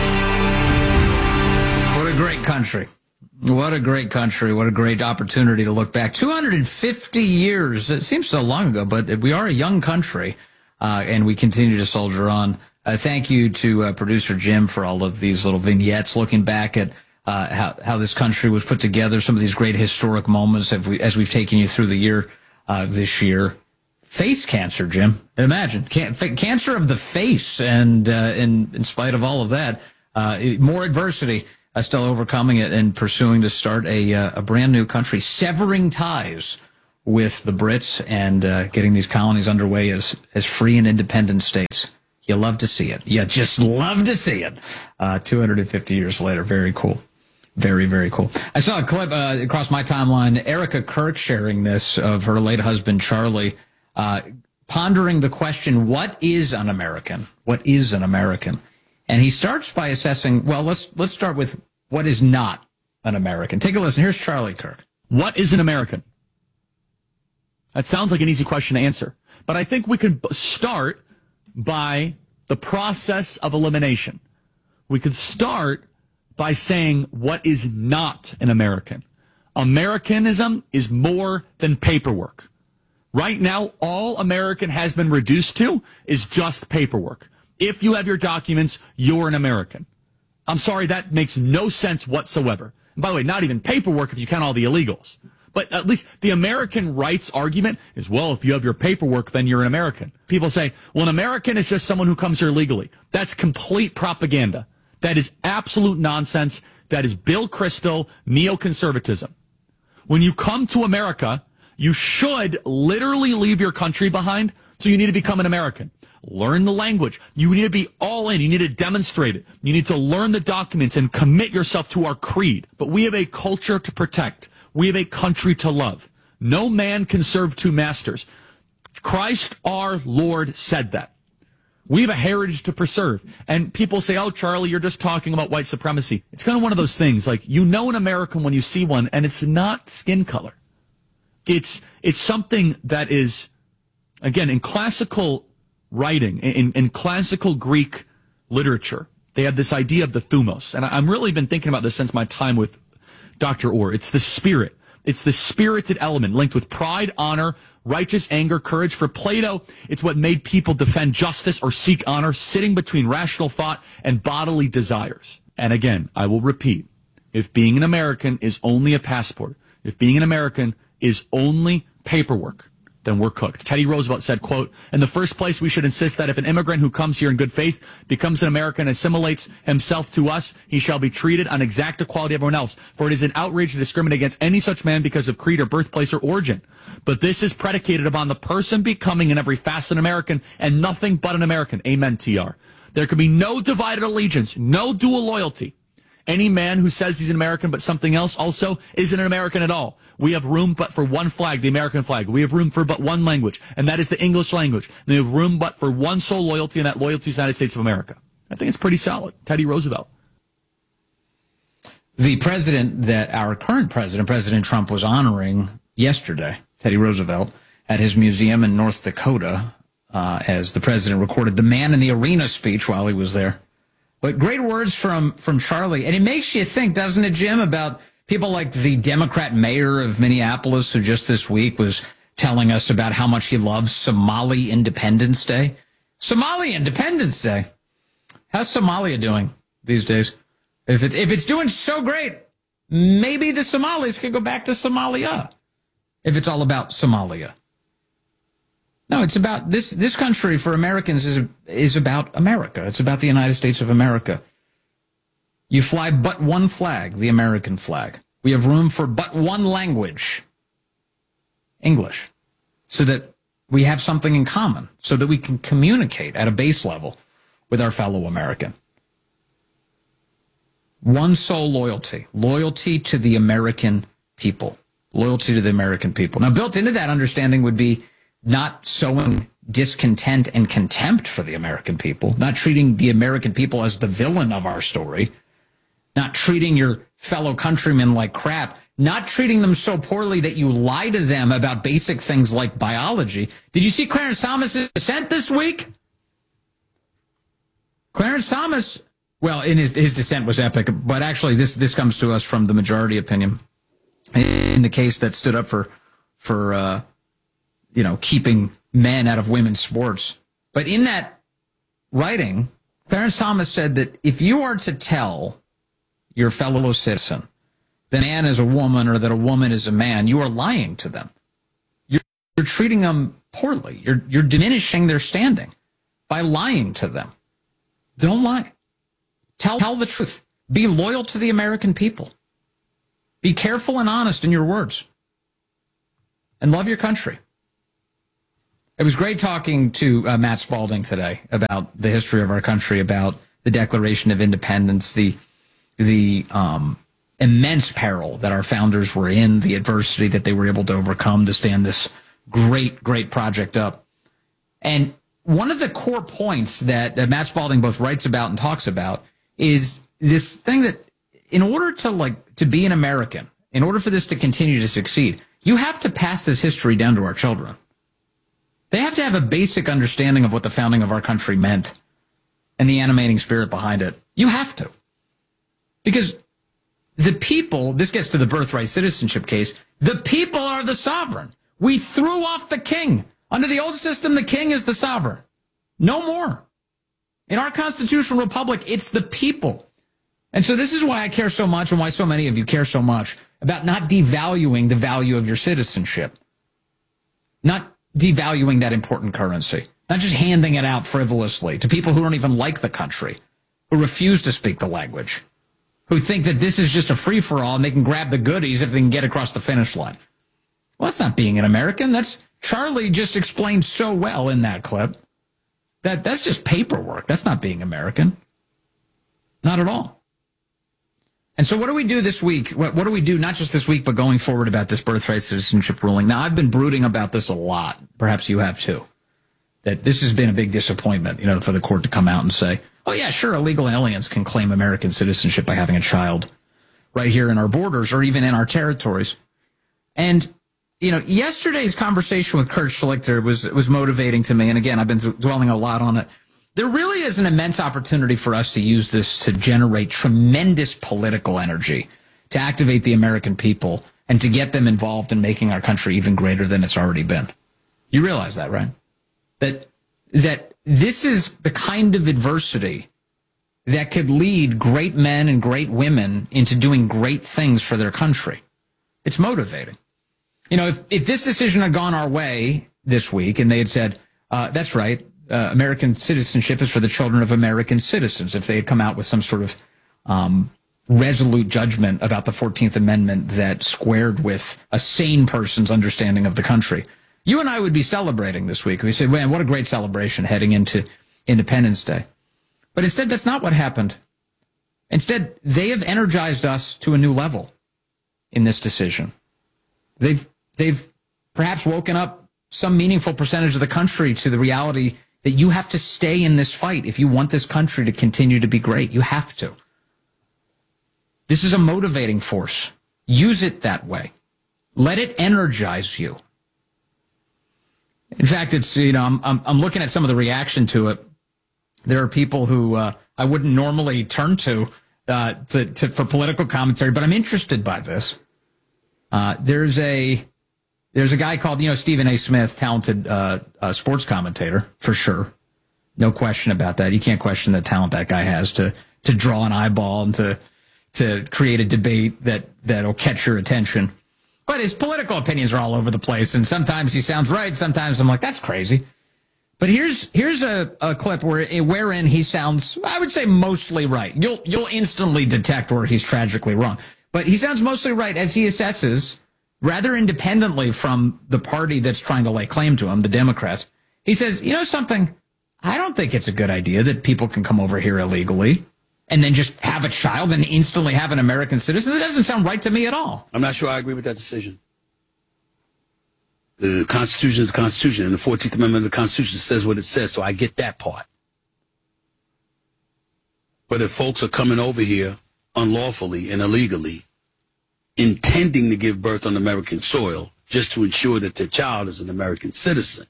What a great country. What a great country. What a great opportunity to look back. two hundred fifty years. It seems so long ago, but we are a young country, uh, and we continue to soldier on. Uh, thank you to uh, producer Jim for all of these little vignettes looking back at uh, how, how this country was put together, some of these great historic moments as, we, as we've taken you through the year uh, this year. Face cancer, Jim. Imagine. Can, cancer of the face, and uh, in, in spite of all of that, uh, more adversity. uh, still overcoming it and pursuing to start a, uh, a brand new country, severing ties with the Brits and uh, getting these colonies underway as, as free and independent states. You love to see it. You just love to see it. Uh, two hundred fifty years later. Very cool. Very, very cool. I saw a clip uh, across my timeline, Erica Kirk sharing this of her late husband, Charlie, uh, pondering the question, what is an American? What is an American? And he starts by assessing, well, let's let's start with what is not an American. Take a listen. Here's Charlie Kirk. What is an American? That sounds like an easy question to answer. But I think we could start by the process of elimination. We could start by saying what is not an American. Americanism is more than paperwork. Right now, all American has been reduced to is just paperwork. If you have your documents, you're an American. I'm sorry, that makes no sense whatsoever. And by the way, not even paperwork if you count all the illegals. But at least the American rights argument is, well, if you have your paperwork, then you're an American. People say, well, an American is just someone who comes here legally. That's complete propaganda. That is absolute nonsense. That is Bill Kristol neoconservatism. When you come to America, you should literally leave your country behind, so you need to become an American. Learn the language. You need to be all in. You need to demonstrate it. You need to learn the documents and commit yourself to our creed. But we have a culture to protect. We have a country to love. No man can serve two masters. Christ our Lord said that. We have a heritage to preserve. And people say, oh, Charlie, you're just talking about white supremacy. It's kind of one of those things. Like, you know an American when you see one, and it's not skin color. It's it's something that is, again, in classical writing, in, in classical Greek literature, they had this idea of the thumos. And I've really been thinking about this since my time with Doctor Orr. It's the spirit. It's the spirited element linked with pride, honor, righteous anger, courage. For Plato, it's what made people defend justice or seek honor, sitting between rational thought and bodily desires. And again, I will repeat, if being an American is only a passport, if being an American is only paperwork, then we're cooked. Teddy Roosevelt said, quote, in the first place, we should insist that if an immigrant who comes here in good faith becomes an American and assimilates himself to us, he shall be treated on exact equality with everyone else. For it is an outrage to discriminate against any such man because of creed or birthplace or origin. But this is predicated upon the person becoming in every facet an American and nothing but an American. Amen, T R. There can be no divided allegiance, no dual loyalty. Any man who says he's an American but something else also isn't an American at all. We have room but for one flag, the American flag. We have room for but one language, and that is the English language. And we have room but for one sole loyalty, and that loyalty is the United States of America. I think it's pretty solid. Teddy Roosevelt. The president that our current president, President Trump, was honoring yesterday, Teddy Roosevelt, at his museum in North Dakota, uh, as the president recorded the Man in the Arena speech while he was there. But great words from, from Charlie. And it makes you think, doesn't it, Jim, about people like the Democrat mayor of Minneapolis, who just this week was telling us about how much he loves Somali Independence Day. Somali Independence Day. How's Somalia doing these days? If it's, if it's doing so great, maybe the Somalis could go back to Somalia. If it's all about Somalia. No, it's about this, this country for Americans is, is about America. It's about the United States of America. You fly but one flag, the American flag. We have room for but one language, English, so that we have something in common, so that we can communicate at a base level with our fellow American. One sole loyalty, loyalty to the American people, loyalty to the American people. Now, built into that understanding would be not sowing discontent and contempt for the American people, not treating the American people as the villain of our story, not treating your fellow countrymen like crap, not treating them so poorly that you lie to them about basic things like biology. Did you see Clarence Thomas's dissent this week? Clarence Thomas, well, in his his dissent was epic, but actually this this comes to us from the majority opinion in the case that stood up for for uh, you know, keeping men out of women's sports. But in that writing, Clarence Thomas said that if you are to tell your fellow citizen that a man is a woman or that a woman is a man, you are lying to them. You're, you're treating them poorly. You're, you're diminishing their standing by lying to them. Don't lie. Tell, tell the truth. Be loyal to the American people. Be careful and honest in your words. And love your country. It was great talking to uh, Matt Spalding today about the history of our country, about the Declaration of Independence, the the um, immense peril that our founders were in, the adversity that they were able to overcome to stand this great, great project up. And one of the core points that, that Matt Spalding both writes about and talks about is this thing that in order to like to be an American, in order for this to continue to succeed, you have to pass this history down to our children. They have to have a basic understanding of what the founding of our country meant and the animating spirit behind it. You have to. Because the people, this gets to the birthright citizenship case, the people are the sovereign. We threw off the king. Under the old system, the king is the sovereign. No more. In our constitutional republic, it's the people. And so this is why I care so much and why so many of you care so much about not devaluing the value of your citizenship. Not devaluing that important currency. Not just handing it out frivolously to people who don't even like the country, who refuse to speak the language, who think that this is just a free-for-all and they can grab the goodies if they can get across the finish line. Well, that's not being an American. That's Charlie just explained so well in that clip. That that's just paperwork. That's not being American. Not at all. And so what do we do this week? What, what do we do, not just this week, but going forward about this birthright citizenship ruling? Now, I've been brooding about this a lot. Perhaps you have too. That this has been a big disappointment, you know, for the court to come out and say, oh, yeah, sure, illegal aliens can claim American citizenship by having a child right here in our borders or even in our territories. And, you know, yesterday's conversation with Kurt Schlichter was, was motivating to me. And again, I've been dwelling a lot on it. There really is an immense opportunity for us to use this to generate tremendous political energy, to activate the American people, and to get them involved in making our country even greater than it's already been. You realize that, right? That that this is the kind of adversity that could lead great men and great women into doing great things for their country. It's motivating. You know, if, if this decision had gone our way this week and they had said, uh, that's right, Uh, American citizenship is for the children of American citizens, if they had come out with some sort of um, resolute judgment about the fourteenth Amendment that squared with a sane person's understanding of the country, you and I would be celebrating this week. We say, man, what a great celebration heading into Independence Day. But instead, that's not what happened. Instead, they have energized us to a new level in this decision. They've, they've perhaps woken up some meaningful percentage of the country to the reality that you have to stay in this fight if you want this country to continue to be great. You have to. This is a motivating force. Use it that way. Let it energize you. In fact, it's, you know, I'm, I'm, I'm looking at some of the reaction to it. There are people who uh, I wouldn't normally turn to, uh, to, to for political commentary, but I'm interested by this. Uh, there's a... There's a guy called, you know, Stephen A. Smith, talented uh, uh, sports commentator, for sure. No question about that. You can't question the talent that guy has to to draw an eyeball and to to create a debate that, that'll catch your attention. But his political opinions are all over the place, and sometimes he sounds right, sometimes I'm like, that's crazy. But here's here's a, a clip where wherein he sounds, I would say, mostly right. You'll You'll instantly detect where he's tragically wrong. But he sounds mostly right as he assesses, rather independently from the party that's trying to lay claim to him, the Democrats. He says, you know something, I don't think it's a good idea that people can come over here illegally and then just have a child and instantly have an American citizen. That doesn't sound right to me at all. I'm not sure I agree with that decision. The Constitution is the Constitution, and the fourteenth Amendment of the Constitution says what it says, so I get that part. But if folks are coming over here unlawfully and illegally, intending to give birth on American soil just to ensure that their child is an American citizen,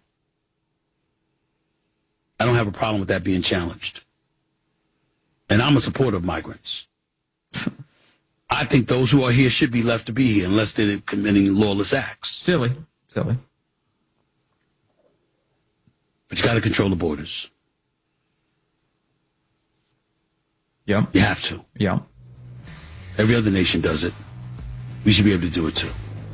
I don't have a problem with that being challenged. And I'm a supporter of migrants. I think those who are here should be left to be here unless they're committing lawless acts. Silly. Silly. But you got to control the borders. Yeah. You have to. Yeah. Every other nation does it. We should be able to do it too.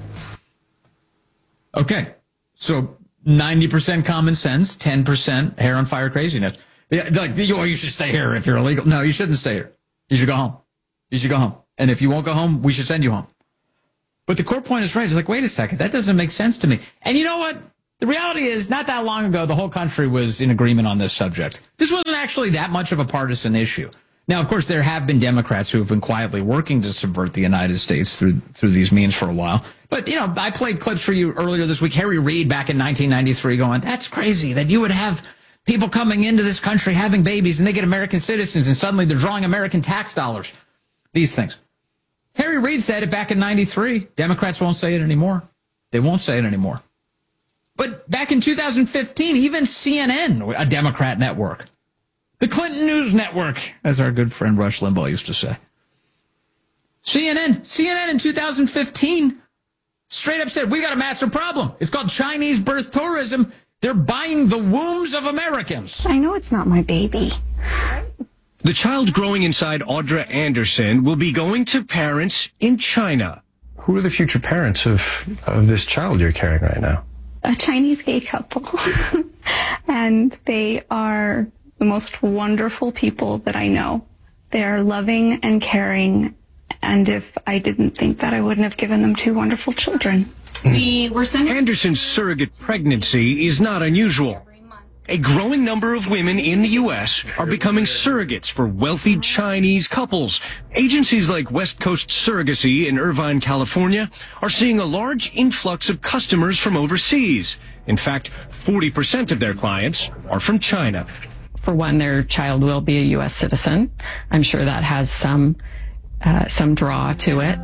Okay. So ninety percent common sense, ten percent hair on fire craziness. Yeah, like, you, you should stay here if you're illegal. No, you shouldn't stay here. You should go home. You should go home. And if you won't go home, we should send you home. But the core point is right. It's like, wait a second, that doesn't make sense to me. And you know what? The reality is, not that long ago, the whole country was in agreement on this subject. This wasn't actually that much of a partisan issue. Now, of course, there have been Democrats who have been quietly working to subvert the United States through through these means for a while. But, you know, I played clips for you earlier this week. Harry Reid back in nineteen ninety-three going, that's crazy that you would have people coming into this country having babies and they get American citizens and suddenly they're drawing American tax dollars. These things. Harry Reid said it back in ninety-three. Democrats won't say it anymore. They won't say it anymore. But back in two thousand fifteen, even C N N, a Democrat network, the Clinton News Network, as our good friend Rush Limbaugh used to say, C N N, C N N in two thousand fifteen straight up said, we got a massive problem. It's called Chinese birth tourism. They're buying the wombs of Americans. I know it's not my baby. The child growing inside Audra Anderson will be going to parents in China. Who are the future parents of, of this child you're carrying right now? A Chinese gay couple. And they are the most wonderful people that I know. They are loving and caring. And if I didn't think that, I wouldn't have given them two wonderful children. We were sending Anderson's surrogate pregnancy is not unusual. A growing number of women in the U S are becoming surrogates for wealthy Chinese couples. Agencies like West Coast Surrogacy in Irvine, California, are seeing a large influx of customers from overseas. In fact, forty percent of their clients are from China. For one, their child will be a U S citizen. I'm sure that has some uh, some draw to it.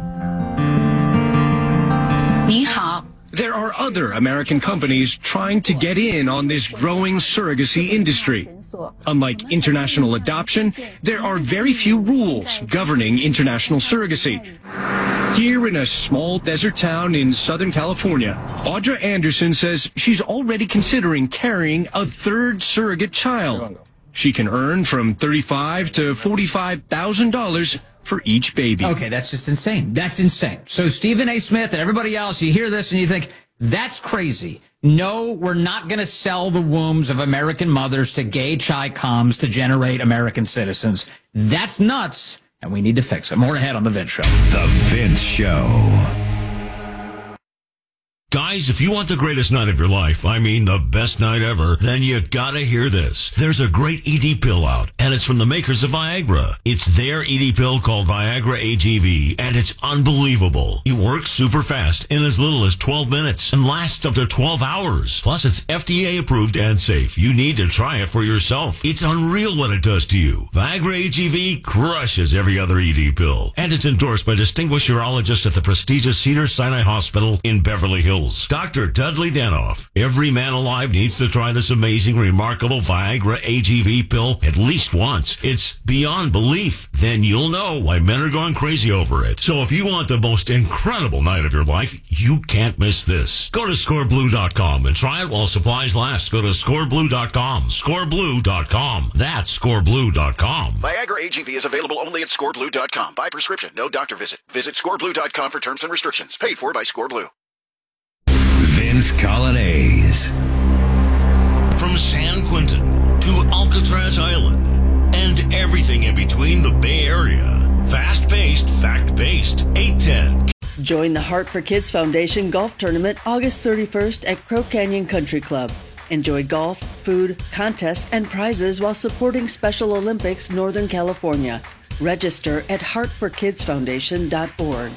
Ni hao. There are other American companies trying to get in on this growing surrogacy industry. Unlike international adoption, there are very few rules governing international surrogacy. Here in a small desert town in Southern California, Audra Anderson says she's already considering carrying a third surrogate child. She can earn from thirty-five thousand to forty-five thousand dollars for each baby. Okay, that's just insane. That's insane. So Stephen A. Smith and everybody else, you hear this and you think, that's crazy. No, we're not going to sell the wombs of American mothers to gay chi-coms to generate American citizens. That's nuts, and we need to fix it. More ahead on The Vince Show. The Vince Show. Guys, if you want the greatest night of your life, I mean the best night ever, then you gotta hear this. There's a great E D pill out, and it's from the makers of Viagra. It's their E D pill called Viagra A G V, and it's unbelievable. It works super fast in as little as twelve minutes and lasts up to twelve hours. Plus, it's F D A approved and safe. You need to try it for yourself. It's unreal what it does to you. Viagra A G V crushes every other E D pill, and it's endorsed by distinguished urologists at the prestigious Cedars-Sinai Hospital in Beverly Hills. Doctor Dudley Danoff. Every man alive needs to try this amazing, remarkable Viagra A G V pill at least once. It's beyond belief. Then you'll know why men are going crazy over it. So if you want the most incredible night of your life, you can't miss this. Go to score blue dot com and try it while supplies last. Go to score blue dot com. score blue dot com. That's score blue dot com. Viagra A G V is available only at score blue dot com. By prescription, no doctor visit. Visit score blue dot com for terms and restrictions. Paid for by ScoreBlue. Vince Colonnese. From San Quentin to Alcatraz Island and everything in between the Bay Area. Fast-paced, fact-based, eight ten. Join the Heart for Kids Foundation Golf Tournament August thirty-first at Crow Canyon Country Club. Enjoy golf, food, contests, and prizes while supporting Special Olympics Northern California. Register at heart for kids foundation dot org.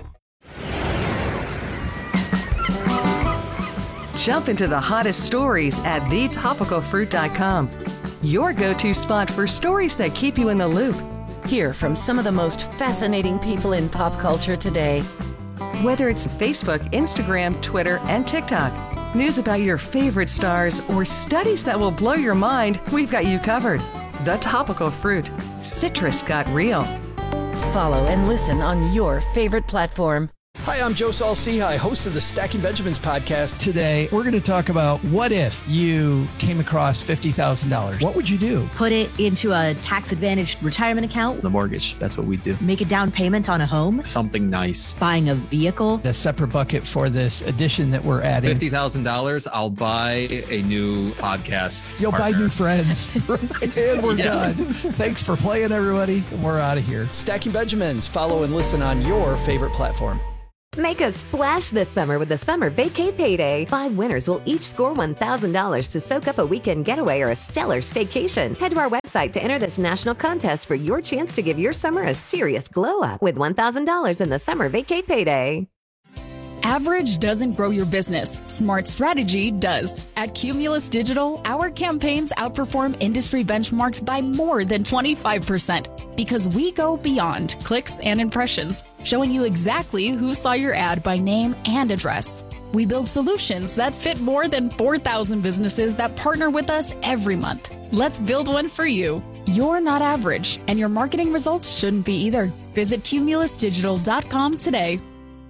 Jump into the hottest stories at the topical fruit dot com. Your go-to spot for stories that keep you in the loop. Hear from some of the most fascinating people in pop culture today. Whether it's Facebook, Instagram, Twitter, and TikTok, news about your favorite stars, or studies that will blow your mind, we've got you covered. The Topical Fruit. Citrus got real. Follow and listen on your favorite platform. Hi, I'm Joe Saul-Sehy, host of the Stacking Benjamins podcast. Today, we're going to talk about what if you came across fifty thousand dollars. What would you do? Put it into a tax-advantaged retirement account. The mortgage. That's what we do. Make a down payment on a home. Something nice. Buying a vehicle. A separate bucket for this addition that we're adding. fifty thousand dollars, I'll buy a new podcast. You'll partner. buy new friends. And we're Yeah. done. Thanks for playing, everybody. And we're out of here. Stacking Benjamins. Follow and listen on your favorite platform. Make a splash this summer with the Summer Vacay Payday. Five winners will each score one thousand dollars to soak up a weekend getaway or a stellar staycation. Head to our website to enter this national contest for your chance to give your summer a serious glow up with one thousand dollars in the Summer Vacay Payday. Average doesn't grow your business. Smart strategy does. At Cumulus Digital, our campaigns outperform industry benchmarks by more than twenty-five percent because we go beyond clicks and impressions, showing you exactly who saw your ad by name and address. We build solutions that fit more than four thousand businesses that partner with us every month. Let's build one for you. You're not average, and your marketing results shouldn't be either. Visit cumulus digital dot com today.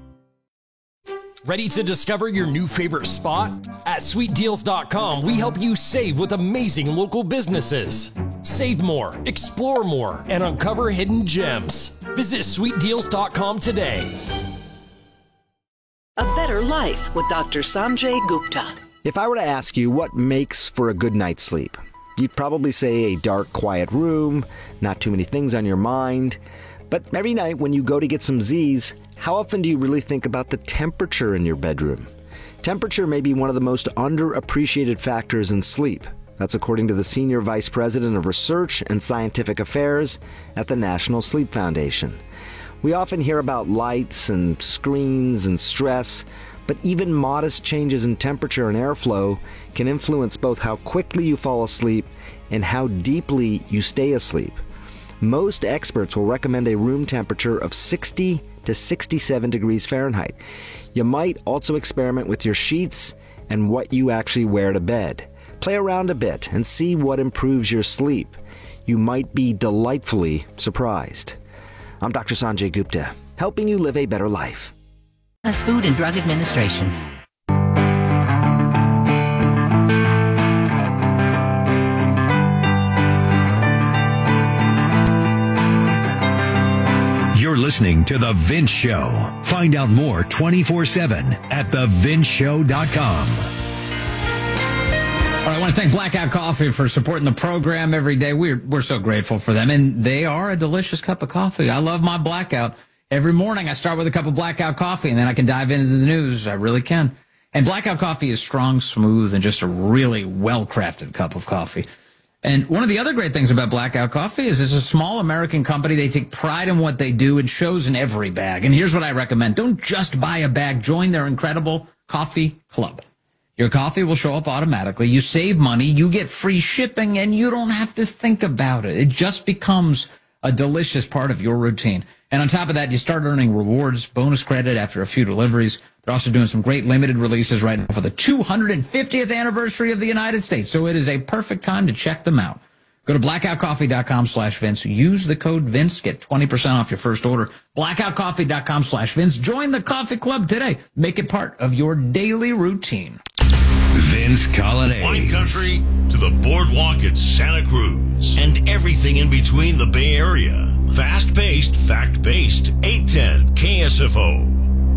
Ready to discover your new favorite spot? At sweet deals dot com, we help you save with amazing local businesses. Save more, explore more, and uncover hidden gems. Visit sweet deals dot com today. A Better Life with Doctor Sanjay Gupta. If I were to ask you what makes for a good night's sleep, you'd probably say a dark, quiet room, not too many things on your mind. But every night when you go to get some Z's, how often do you really think about the temperature in your bedroom? Temperature may be one of the most underappreciated factors in sleep. That's according to the Senior Vice President of Research and Scientific Affairs at the National Sleep Foundation. We often hear about lights and screens and stress, but even modest changes in temperature and airflow can influence both how quickly you fall asleep and how deeply you stay asleep. Most experts will recommend a room temperature of sixty to sixty-seven degrees Fahrenheit. You might also experiment with your sheets and what you actually wear to bed. Play around a bit and see what improves your sleep. You might be delightfully surprised. I'm Doctor Sanjay Gupta, helping you live a better life. As Food and Drug Administration. You're listening to The Vince Show. Find out more twenty-four seven at the vince show dot com. All right, I want to thank Blackout Coffee for supporting the program every day. We're we're so grateful for them, and they are a delicious cup of coffee. I love my Blackout. Every morning I start with a cup of Blackout Coffee, and then I can dive into the news. I really can. And Blackout Coffee is strong, smooth, and just a really well-crafted cup of coffee. And one of the other great things about Blackout Coffee is it's a small American company. They take pride in what they do. It shows in every bag. And here's what I recommend. Don't just buy a bag. Join their incredible coffee club. Your coffee will show up automatically. You save money. You get free shipping, and you don't have to think about it. It just becomes a delicious part of your routine. And on top of that, you start earning rewards, bonus credit after a few deliveries. They're also doing some great limited releases right now for the two hundred fiftieth anniversary of the United States. So it is a perfect time to check them out. Go to blackout coffee dot com slash Vince. Use the code Vince. Get twenty percent off your first order. blackout coffee dot com slash Vince. Join the coffee club today. Make it part of your daily routine. Vince Colonnade. Wine country to the boardwalk at Santa Cruz and everything in between the Bay Area. Fast-paced, fact-based. eight ten K S F O.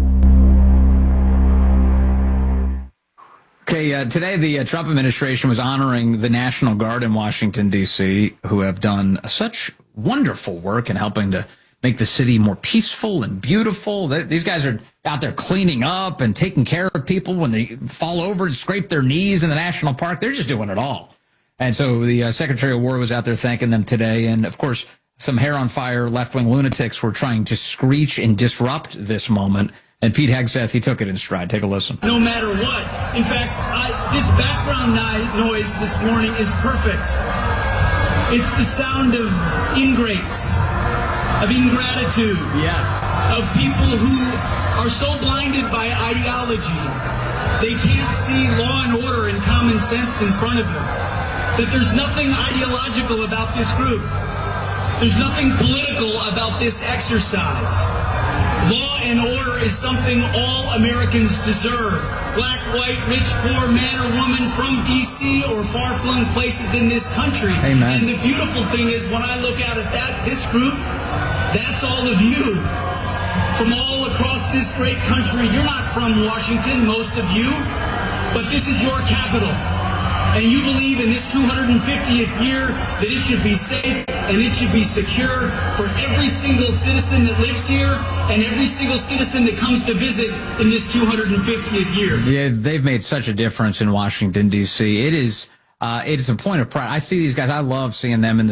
Okay, uh, today the uh, Trump administration was honoring the National Guard in Washington, D C, who have done such wonderful work in helping to make the city more peaceful and beautiful. They, these guys are out there cleaning up and taking care of people when they fall over and scrape their knees in the national park. They're just doing it all. And so the uh, Secretary of War was out there thanking them today. And, of course, some hair-on-fire left-wing lunatics were trying to screech and disrupt this moment. And Pete Hegseth, he took it in stride. Take a listen. No matter what. In fact, I, this background noise this morning is perfect. It's the sound of ingrates, of ingratitude, yes. of people who are so blinded by ideology they can't see law and order and common sense in front of them, that there's nothing ideological about this group. There's nothing political about this exercise. Law and order is something all Americans deserve. Black, white, rich, poor, man or woman from D C or far-flung places in this country. Amen. And the beautiful thing is when I look out at that, this group, that's all of you. From all across this great country. You're not from Washington, most of you, but this is your capital. And you believe in this two hundred fiftieth year that it should be safe and it should be secure for every single citizen that lives here and every single citizen that comes to visit in this two hundred fiftieth year. Yeah, they've made such a difference in Washington, D C. It is, uh, it is a point of pride. I see these guys. I love seeing them in the